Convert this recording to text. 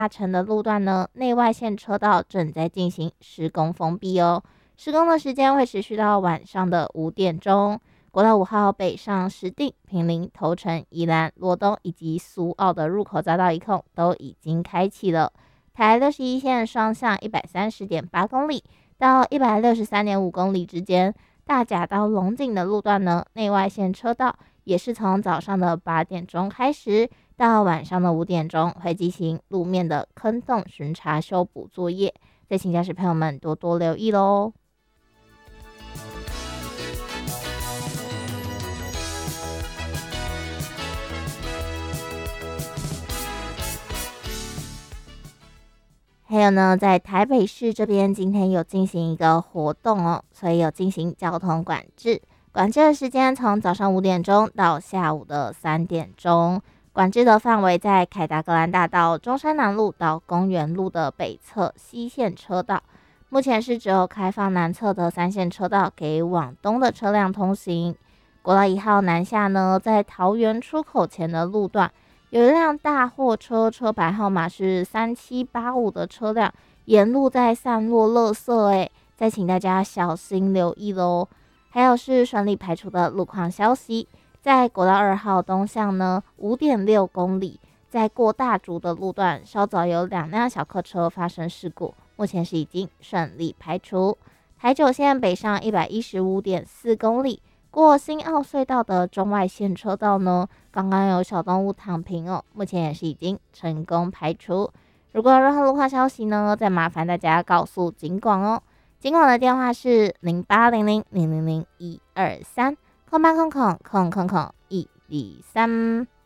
搭乘的路段呢，内外线车道正在进行施工封闭哦。施工的时间会持续到晚上的5点钟。国道5号北上石碇、坪林、头城、宜兰、罗东以及苏澳的入口匝道一控都已经开启了。台61线双向130.8公里到163.5公里之间，大甲到龙井的路段呢，内外线车道也是从早上的8点钟开始，到晚上的5点钟会进行路面的坑洞巡查修补作业，再请驾驶朋友们多多留意喽。还有呢，在台北市这边今天有进行一个活动哦，所以有进行交通管制。管制的时间从早上5点钟到下午的3点钟。管制的范围在凯达格兰大道、中山南路到公园路的北侧西线车道。目前是只有开放南侧的3线车道给往东的车辆通行。国道1号南下呢，在桃园出口前的路段，有一辆大货车，车牌号码是3785的车辆，沿路在散落垃圾，再请大家小心留意喽。还有是顺利排除的路况消息，在国道2号东向呢，5.6公里，在过大竹的路段，稍早有2辆小客车发生事故，目前是已经顺利排除。台九线北上115.4公里。过新澳隧道的中外线车道呢，刚刚有小动物躺平哦，目前也是已经成功排除。如果有任何路况消息呢，再麻烦大家告诉警广哦。警广的电话是0800000123，0800000123。